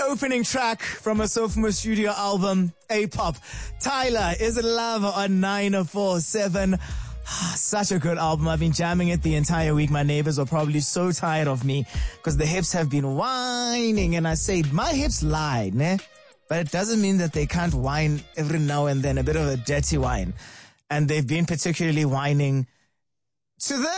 opening track from a Sophomore Studio album, A-Pop. Tyler, Is It Love on 947. Such a good album. I've been jamming it the entire week. My neighbors are probably so tired of me because the hips have been whining, and I say, my hips lied, ne? But it doesn't mean that they can't whine every now and then, a bit of a dirty whine. And they've been particularly whining to